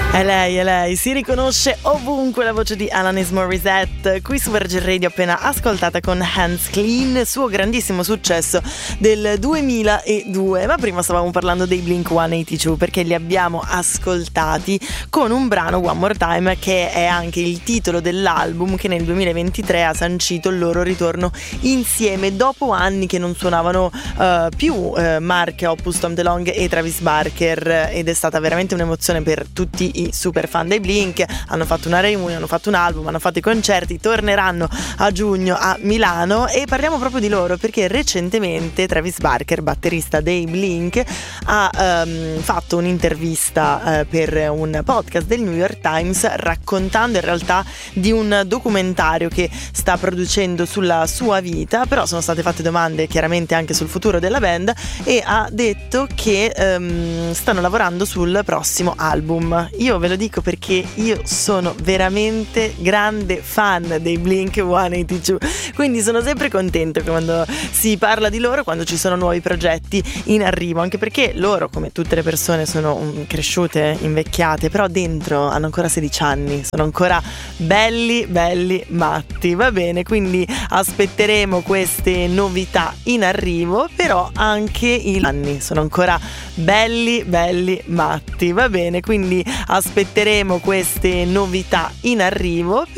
È lei, si riconosce ovunque la voce di Alanis Morissette, qui su Virgin Radio appena ascoltata con Hands Clean, suo grandissimo successo del 2002. Ma prima stavamo parlando dei Blink-182 perché li abbiamo ascoltati con un brano, One More Time, che è anche il titolo dell'album che nel 2023 ha sancito il loro ritorno insieme dopo anni che non suonavano più Mark Hoppus, Tom DeLonge e Travis Barker, ed è stata veramente un'emozione per tutti i super fan dei Blink. Hanno fatto una reunion, hanno fatto un album, hanno fatto i concerti, torneranno a giugno a Milano e parliamo proprio di loro perché recentemente Travis Barker, batterista dei Blink, ha fatto un'intervista per un podcast del New York Times raccontando in realtà di un documentario che sta producendo sulla sua vita, però sono state fatte domande chiaramente anche sul futuro della band e ha detto che stanno lavorando sul prossimo album. Io ve lo dico perché io sono veramente grande fan dei Blink-182, quindi sono sempre contento quando si parla di loro, quando ci sono nuovi progetti in arrivo, anche perché loro, come tutte le persone, sono cresciute, invecchiate, però dentro hanno ancora 16 anni, sono ancora belli matti, va bene? Quindi aspetteremo queste novità in arrivo, però anche i anni sono ancora belli matti, va bene? Quindi aspetteremo queste novità in arrivo.